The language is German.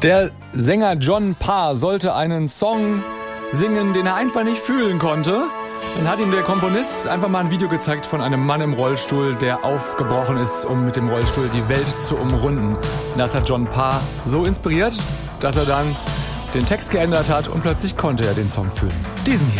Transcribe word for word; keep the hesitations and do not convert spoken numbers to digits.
Der Sänger John Parr sollte einen Song singen, den er einfach nicht fühlen konnte. Dann hat ihm der Komponist einfach mal ein Video gezeigt von einem Mann im Rollstuhl, der aufgebrochen ist, um mit dem Rollstuhl die Welt zu umrunden. Das hat John Parr so inspiriert, dass er dann den Text geändert hat und plötzlich konnte er den Song fühlen. Diesen hier.